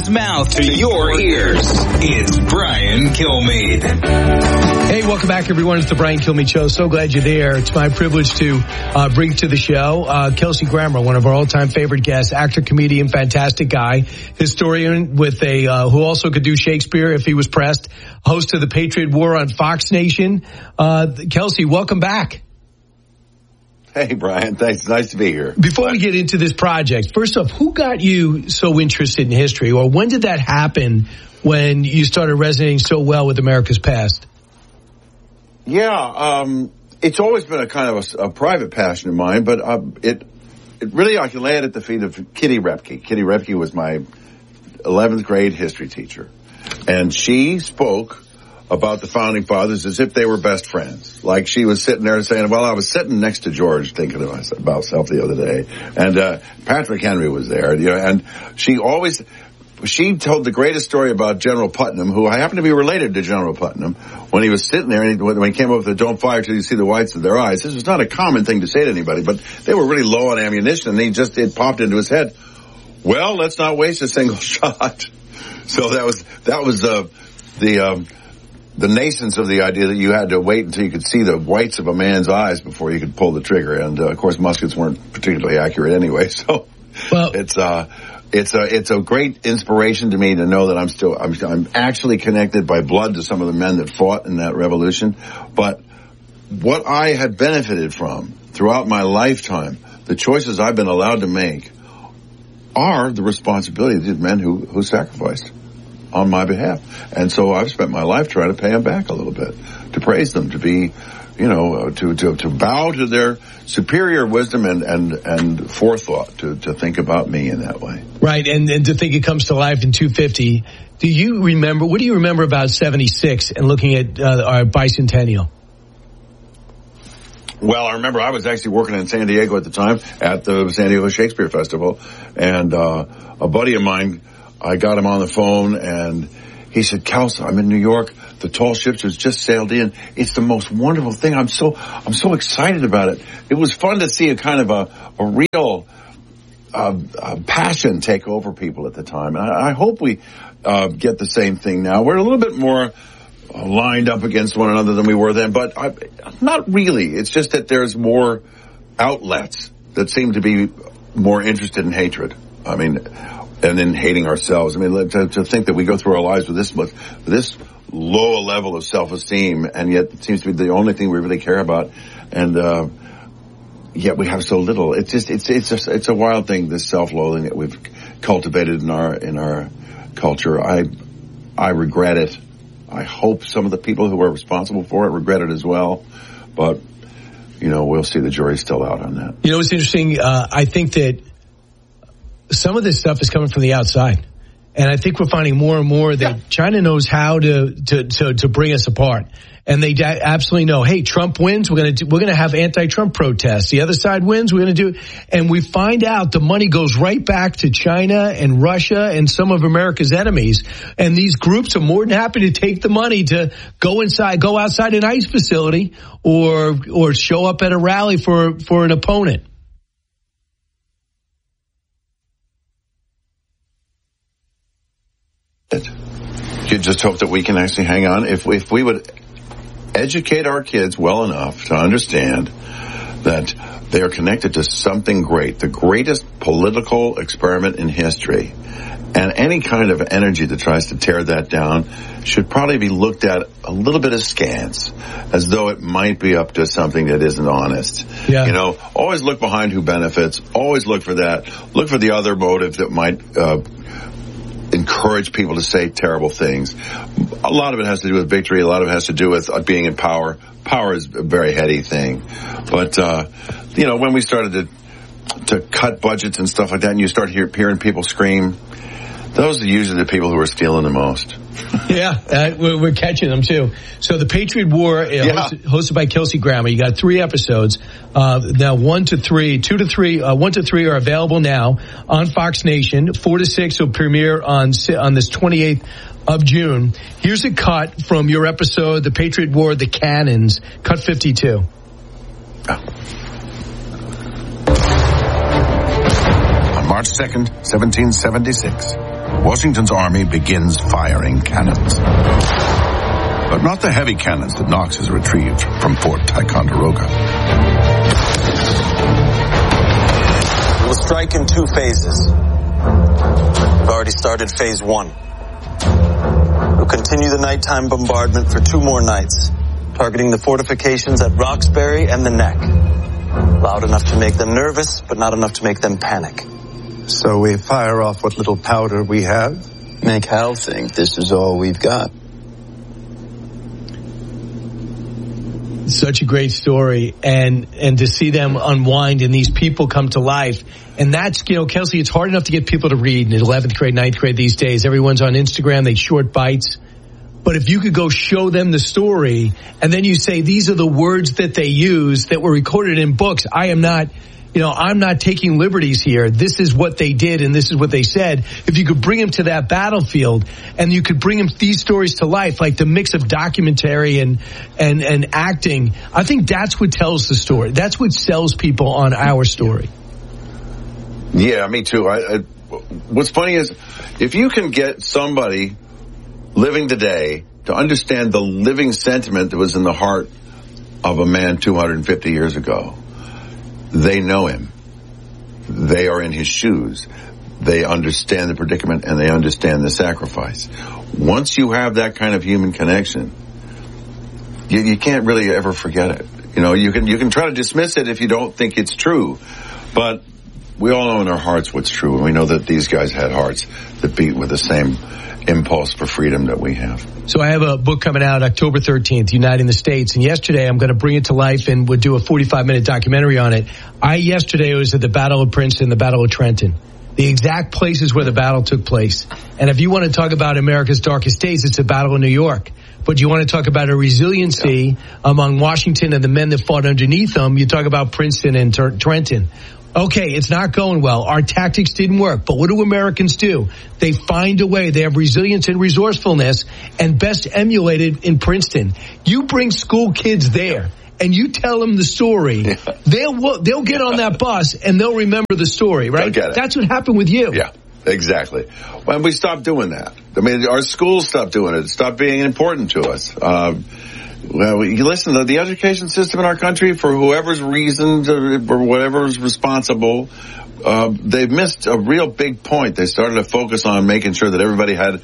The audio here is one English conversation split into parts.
his mouth to your ears. It's Brian Kilmeade. Hey, welcome back, everyone. It's the Brian Kilmeade Show. So glad you're there. It's my privilege to bring to the show Kelsey Grammer, one of our all-time favorite guests, actor, comedian, fantastic guy, historian with who also could do Shakespeare if he was pressed, host of the Patriot War on Fox Nation. Kelsey, welcome back. Hey, Brian. Thanks. It's nice to be here. Before we get into this project, first off, who got you so interested in history, or when did that happen when you started resonating so well with America's past? Yeah, it's always been a kind of a private passion of mine, but it really, I can lay it at the feet of Kitty Repke. Kitty Repke was my 11th grade history teacher, and she spoke about the Founding Fathers as if they were best friends. Like she was sitting there saying, well, I was sitting next to George thinking about myself the other day, and Patrick Henry was there, and she told the greatest story about General Putnam, who I happen to be related to General Putnam, when he was sitting there and when he came up with the "Don't fire till you see the whites of their eyes." This was not a common thing to say to anybody, but they were really low on ammunition, and it popped into his head, well, let's not waste a single shot. So that was the nascence of the idea that you had to wait until you could see the whites of a man's eyes before you could pull the trigger. And, of course, muskets weren't particularly accurate anyway. So it's a great inspiration to me to know that I'm actually connected by blood to some of the men that fought in that revolution. But what I have benefited from throughout my lifetime, the choices I've been allowed to make, are the responsibility of these men who sacrificed on my behalf. And so I've spent my life trying to pay them back a little bit, to praise them, to be, to bow to their superior wisdom and forethought, to think about me in that way. Right, and to think it comes to life in 250. What do you remember about 76 and looking at our bicentennial? Well, I remember I was actually working in San Diego at the time at the San Diego Shakespeare Festival, and a buddy of mine, I got him on the phone, and he said, "Kels, I'm in New York. The tall ships has just sailed in. It's the most wonderful thing. I'm so excited about it." It was fun to see a kind of a real passion take over people at the time. And I hope we get the same thing now. We're a little bit more lined up against one another than we were then, but not really. It's just that there's more outlets that seem to be more interested in hatred. I mean, and in hating ourselves. I mean, to think that we go through our lives with this low a level of self-esteem, and yet it seems to be the only thing we really care about, and yet we have so little. It's a wild thing, this self-loathing that we've cultivated in our culture. I regret it. I hope some of the people who are responsible for it regret it as well, but we'll see. The jury's still out on that. It's interesting. I think that some of this stuff is coming from the outside. And I think we're finding more and more that China knows how to bring us apart. And they absolutely know, hey, Trump wins, we're going to have anti-Trump protests. The other side wins, we're going to do, and we find out the money goes right back to China and Russia and some of America's enemies. And these groups are more than happy to take the money to go outside an ICE facility or show up at a rally for an opponent. You just hope that we can actually hang on. If we would educate our kids well enough to understand that they are connected to something great, the greatest political experiment in history, and any kind of energy that tries to tear that down should probably be looked at a little bit askance, as though it might be up to something that isn't honest. Yeah. Always look behind who benefits. Always look for that. Look for the other motive that might encourage people to say terrible things. A lot of it has to do with victory. A lot of it has to do with being in power. Power is a very heady thing. But, when we started to cut budgets and stuff like that, and you start hearing people scream, those are usually the people who are stealing the most. Yeah, we're catching them too. So the Patriot War, hosted by Kelsey Grammer. You got 3 episodes. Now 1 to 3 are available now on Fox Nation. 4 to 6 will premiere on this 28th of June. Here's a cut from your episode, The Patriot War, The Cannons, cut 52. On March 2nd, 1776, Washington's army begins firing cannons. But not the heavy cannons that Knox has retrieved from Fort Ticonderoga. We'll strike in 2 phases. We've already started phase 1. We'll continue the nighttime bombardment for 2 more nights, targeting the fortifications at Roxbury and the Neck. Loud enough to make them nervous, but not enough to make them panic. So we fire off what little powder we have? Make Hal think this is all we've got. Such a great story, and to see them unwind and these people come to life. And that's, Kelsey, it's hard enough to get people to read in 11th grade, 9th grade these days. Everyone's on Instagram, they short bites. But if you could go show them the story, and then you say, these are the words that they use that were recorded in books. I'm not taking liberties here. This is what they did, and this is what they said. If you could bring them to that battlefield, and you could bring them these stories to life, like the mix of documentary and acting, I think that's what tells the story. That's what sells people on our story. Yeah, me too. What's funny is, if you can get somebody living today to understand the living sentiment that was in the heart of a man 250 years ago, they know him. They are in his shoes. They understand the predicament and they understand the sacrifice. Once you have that kind of human connection, you can't really ever forget it. You can try to dismiss it if you don't think it's true, but we all know in our hearts what's true, and we know that these guys had hearts that beat with the same impulse for freedom that we have. So I have a book coming out October 13th, Uniting the States. And yesterday I'm going to bring it to life and would do a 45-minute documentary on it. Yesterday was at the Battle of Princeton, the Battle of Trenton, the exact places where the battle took place. And if you want to talk about America's darkest days, it's the Battle of New York. But you want to talk about a resiliency among Washington and the men that fought underneath them, you talk about Princeton and Trenton. Okay, it's not going well. Our tactics didn't work. But what do Americans do? They find a way. They have resilience and resourcefulness, and best emulated in Princeton. You bring school kids there, and you tell them the story. Yeah. They'll get on that bus, and they'll remember the story, right? That's what happened with you. Yeah, exactly. When we stopped doing that. I mean, our schools stopped doing it. It stopped being important to us. Well, you listen to the education system in our country, for whoever's reasons or whatever's responsible, they've missed a real big point. They started to focus on making sure that everybody had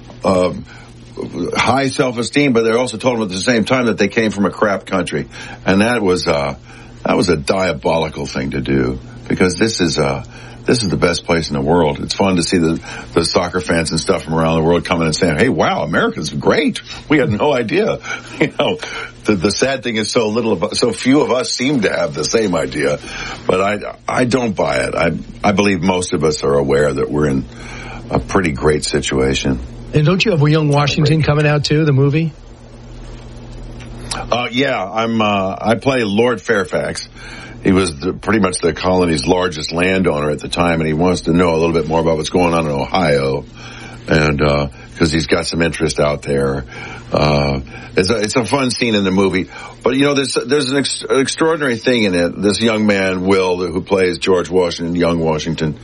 high self-esteem, but they also told them at the same time that they came from a crap country. And that was a diabolical thing to do, because this is the best place in the world. It's fun to see the soccer fans and stuff from around the world coming and saying, hey, wow, America's great. We had no idea. The sad thing is so few of us seem to have the same idea. But I don't buy it. I believe most of us are aware that we're in a pretty great situation. And don't you have Young Washington coming out too, the movie? Yeah, I play Lord Fairfax. He was pretty much the colony's largest landowner at the time, and he wants to know a little bit more about what's going on in Ohio, and because he's got some interest out there. It's a fun scene in the movie, but there's an extraordinary thing in it. This young man, Will, who plays George Washington, young Washington,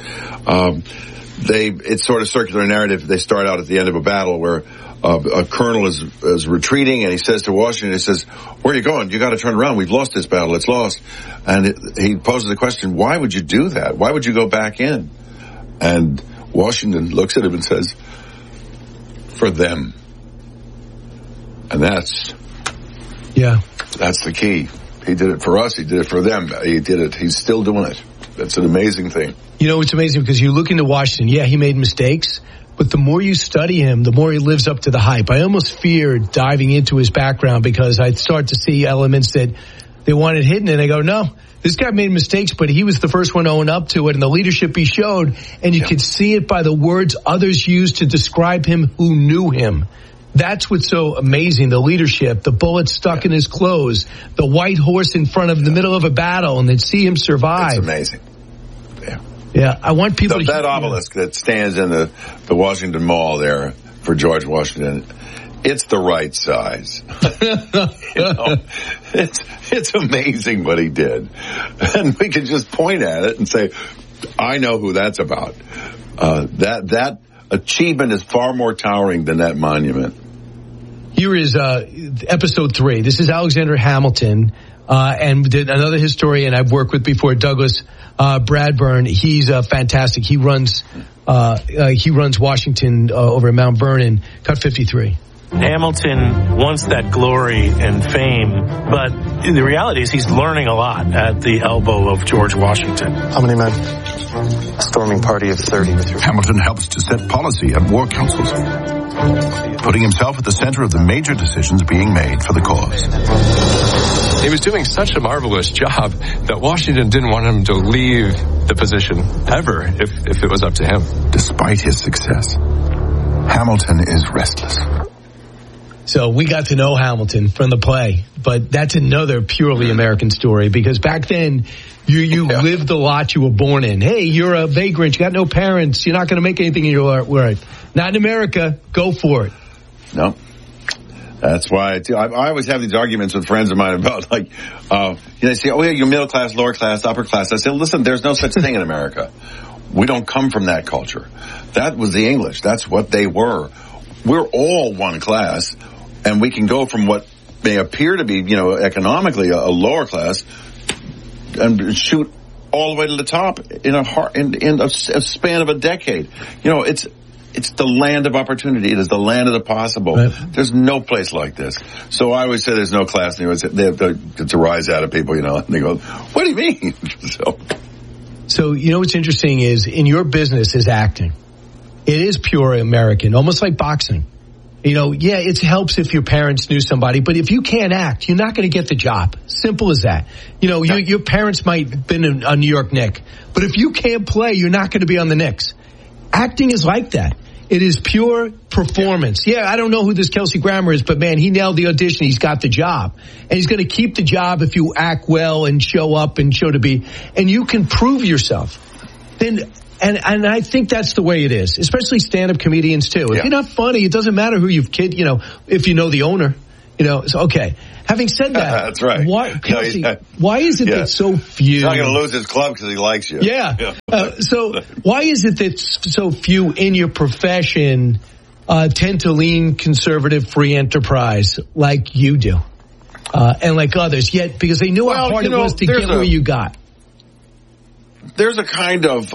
it's sort of circular narrative. They start out at the end of a battle where a colonel is retreating, and he says to Washington, he says, where are you going? You got to turn around. We've lost this battle. It's lost. And he poses the question, why would you do that? Why would you go back in? And Washington looks at him and says, for them. And that's the key. He did it for us. He did it for them. He did it. He's still doing it. That's an amazing thing. It's amazing because you look into Washington. Yeah, he made mistakes. But the more you study him, the more he lives up to the hype. I almost feared diving into his background because I'd start to see elements that they wanted hidden. And I go, no, this guy made mistakes, but he was the first one to own up to it. And the leadership he showed, and you could see it by the words others used to describe him who knew him. That's what's so amazing, the leadership, the bullet stuck in his clothes, the white horse in front of the middle of a battle, and then see him survive. It's amazing. Yeah, I want people to... That obelisk that stands in the Washington Mall there for George Washington, it's the right size. It's amazing what he did. And we can just point at it and say, I know who that's about. That achievement is far more towering than that monument. Here is episode 3. This is Alexander Hamilton, and another historian I've worked with before, Douglas Bradburn. He's fantastic. He runs Washington over at Mount Vernon. Cut 53. Hamilton wants that glory and fame, but the reality is he's learning a lot at the elbow of George Washington. How many men? A storming party of 30 with your... Hamilton helps to set policy at war councils, putting himself at the center of the major decisions being made for the cause. He was doing such a marvelous job that Washington didn't want him to leave the position ever if it was up to him. Despite his success, Hamilton is restless. So we got to know Hamilton from the play, but that's another purely American story, because back then you lived the lot you were born in. Hey, you're a vagrant. You got no parents. You're not going to make anything in your life. Not in America. Go for it. No. That's why I always have these arguments with friends of mine about, like, they say, oh, yeah, you're middle class, lower class, upper class. I say, listen, there's no such thing in America. We don't come from that culture. That was the English. That's what they were. We're all one class, and we can go from what may appear to be, economically a lower class and shoot all the way to the top in a span of a decade. It's the land of opportunity. It is the land of the possible. Right. There's no place like this. So I always say there's no class. And they have to rise out of people, and they go, what do you mean? So, what's interesting is in your business is acting. It is pure American, almost like boxing. It helps if your parents knew somebody, but if you can't act, you're not going to get the job. Simple as that. Your parents might have been a New York Knick, but if you can't play, you're not going to be on the Knicks. Acting is like that. It is pure performance. Yeah, I don't know who this Kelsey Grammer is, but man, he nailed the audition. He's got the job. And he's going to keep the job if you act well and show up and show to be. And you can prove yourself. And I think that's the way it is, especially stand-up comedians too. If you're not funny, it doesn't matter who you've kid, if you know the owner. So, okay. Having said that, that's right. Kelsey, why is it that so few? He's not going to lose his club because he likes you. Yeah. So why is it that so few in your profession tend to lean conservative, free enterprise like you do, and like others? Yet, because they knew how hard it was to get where you got. There's a kind of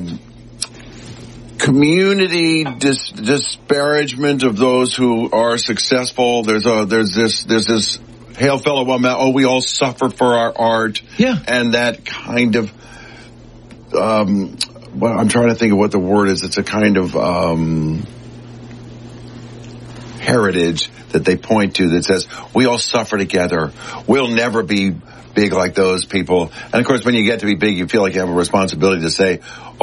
community disparagement of those who are successful. There's this hail fellow, we all suffer for our art. Yeah. And that kind of, I'm trying to think of what the word is. It's a kind of heritage that they point to that says, we all suffer together. We'll never be big like those people. And of course, when you get to be big, you feel like you have a responsibility to say,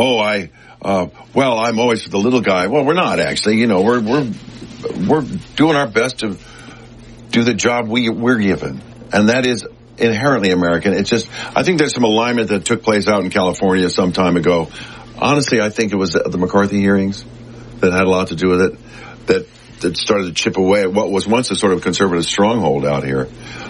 I'm always the little guy. Well, we're not actually. We're doing our best to do the job we're given, and that is inherently American. It's just, I think there's some alignment that took place out in California some time ago. Honestly, I think it was the McCarthy hearings that had a lot to do with it. That started to chip away at what was once a sort of conservative stronghold out here.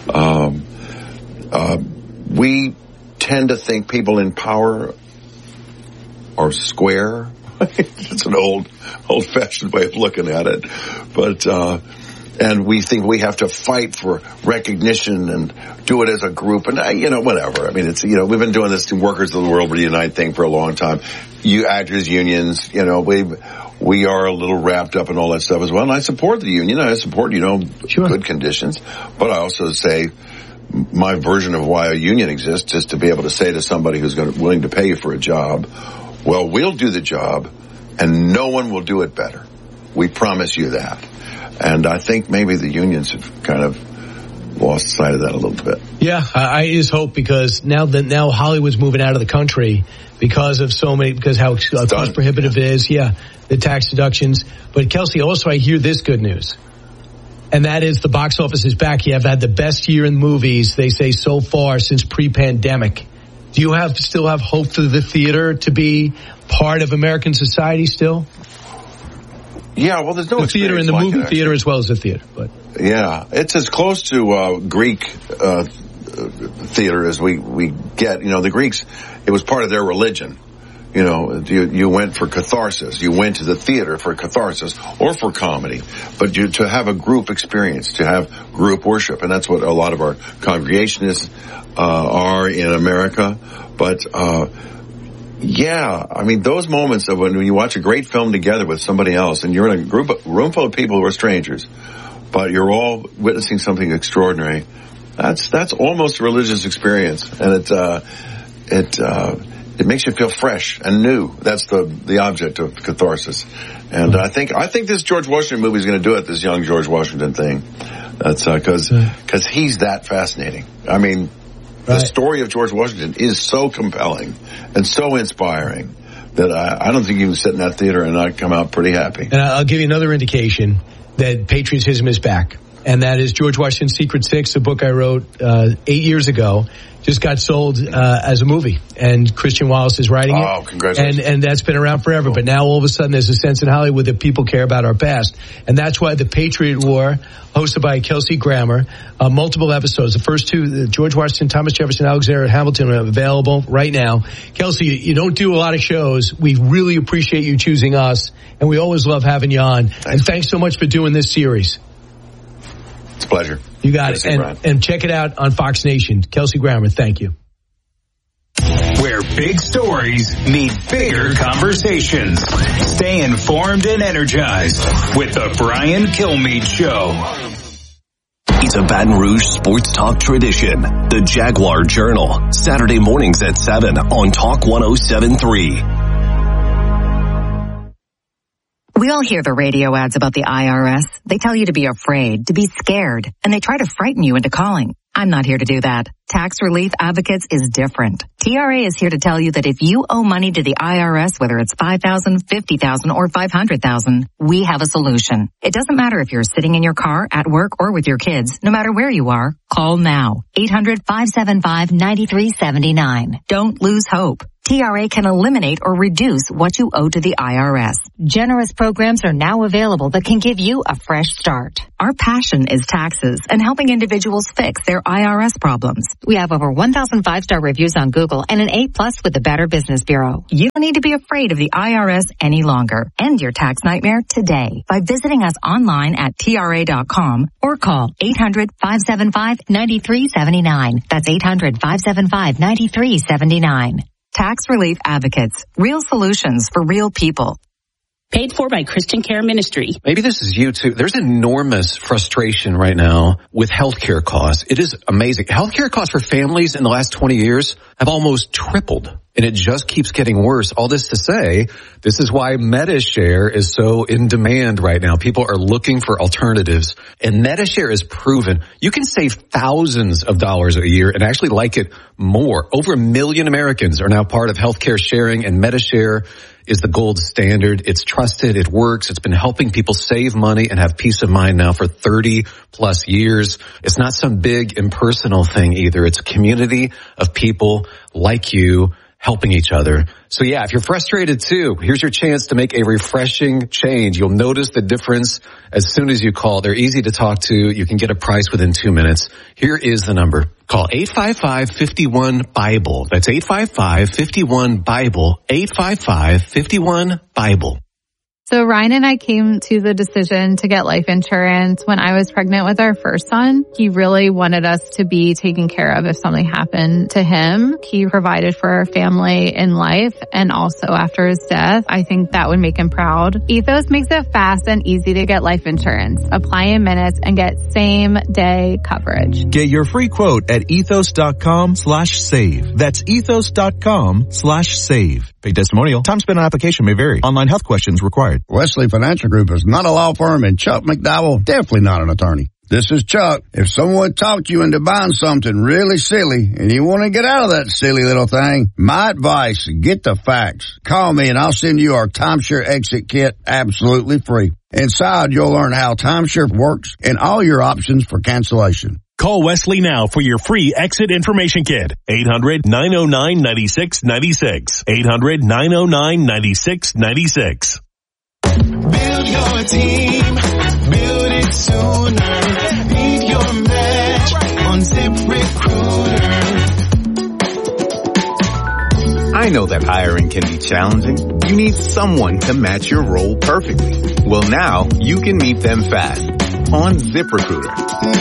We tend to think people in power are square. It's an old-fashioned way of looking at it. But, and we think we have to fight for recognition and do it as a group and, whatever. I mean, it's, we've been doing this Workers of the World Reunite thing for a long time. You actors unions, we are a little wrapped up in all that stuff as well. And I support the union. I support, Sure. good conditions. But I also say my version of why a union exists is to be able to say to somebody who's willing to pay you for a job, well, we'll do the job and no one will do it better. We promise you that. And I think maybe the unions have kind of lost sight of that a little bit. Yeah, I just hope, because now Hollywood's moving out of the country because how cost prohibitive it is. Yeah, the tax deductions. But Kelsey, also I hear this good news. And that is the box office is back. You have had the best year in movies, they say, so far since pre-pandemic. Do you still have hope for the theater to be part of American society still? Yeah, well, there's no the theater and the like movie theater as well as the theater. But yeah, it's as close to Greek theater as we get. The Greeks, it was part of their religion. You know, you went for catharsis. You went to the theater for catharsis or for comedy. But to have a group experience, to have group worship. And that's what a lot of our congregationists are in America. But yeah, I mean, those moments of when you watch a great film together with somebody else and you're in a room full of people who are strangers, but you're all witnessing something extraordinary, that's almost a religious experience. And it makes you feel fresh and new. That's the object of catharsis. And I think this George Washington movie is going to do it, this young George Washington thing. That's because he's that fascinating. I mean, the story of George Washington is so compelling and so inspiring that I don't think you can sit in that theater and not come out pretty happy. And I'll give you another indication that patriotism is back. And that is George Washington's Secret Six, a book I wrote 8 years ago, just got sold as a movie. And Christian Wallace is writing it. Oh, congratulations. And that's been around forever. Cool. But now all of a sudden there's a sense in Hollywood that people care about our past. And that's why The Patriot War, hosted by Kelsey Grammer, multiple episodes. The first two, George Washington, Thomas Jefferson, Alexander Hamilton, are available right now. Kelsey, you don't do a lot of shows. We really appreciate you choosing us. And we always love having you on. Thanks. And thanks so much for doing this series. It's a pleasure. You got it. And check it out on Fox Nation. Kelsey Grammer, thank you. Where big stories meet bigger conversations. Stay informed and energized with the Brian Kilmeade Show. It's a Baton Rouge sports talk tradition. The Jaguar Journal. Saturday mornings at 7 on Talk 107.3. We all hear the radio ads about the IRS. They tell you to be afraid, to be scared, and they try to frighten you into calling. I'm not here to do that. Tax Relief Advocates is different. TRA is here to tell you that if you owe money to the IRS, whether it's $5,000, $50,000, or $500,000, we have a solution. It doesn't matter if you're sitting in your car, at work, or with your kids. No matter where you are, call now. 800-575-9379. Don't lose hope. TRA can eliminate or reduce what you owe to the IRS. Generous programs are now available that can give you a fresh start. Our passion is taxes and helping individuals fix their IRS problems. We have over 1,000 5-star reviews on Google and an A+ with the Better Business Bureau. You don't need to be afraid of the IRS any longer. End your tax nightmare today by visiting us online at TRA.com or call 800-575-9379. That's 800-575-9379. Tax Relief Advocates. Real solutions for real people. Paid for by Christian Care Ministry. Maybe this is you too. There's enormous frustration right now with healthcare costs. It is amazing. Healthcare costs for families in the last 20 years have almost tripled. And it just keeps getting worse. All this to say, this is why MediShare is so in demand right now. People are looking for alternatives. And MediShare is proven. You can save thousands of dollars a year and actually like it more. Over 1 million Americans are now part of healthcare sharing, and MediShare is the gold standard. It's trusted. It works. It's been helping people save money and have peace of mind now for 30 plus years. It's not some big impersonal thing either. It's a community of people like you helping each other. So yeah, if you're frustrated too, here's your chance to make a refreshing change. You'll notice the difference as soon as you call. They're easy to talk to. You can get a price within 2 minutes. Here is the number. Call 855-51-BIBLE. That's 855-51-BIBLE. 855-51-BIBLE. So Ryan and I came to the decision to get life insurance when I was pregnant with our first son. He really wanted us to be taken care of if something happened to him. He provided for our family in life and also after his death. I think that would make him proud. Ethos makes it fast and easy to get life insurance. Apply in minutes and get same day coverage. Get your free quote at ethos.com/save. That's ethos.com/save. Paid testimonial. Time spent on application may vary. Online health questions required. Wesley Financial Group is not a law firm, and Chuck McDowell definitely not an attorney. This is Chuck. If someone talked you into buying something really silly and you want to get out of that silly little thing, my advice, get the facts. Call me and I'll send you our timeshare exit kit absolutely free. Inside, you'll learn how timeshare works and all your options for cancellation. Call Wesley now for your free exit information kit. 800-909-9696. 800-909-9696. Build your team. Build it sooner. Beat your match on ZipRecruiter. I know that hiring can be challenging. You need someone to match your role perfectly. Well, now you can meet them fast on ZipRecruiter.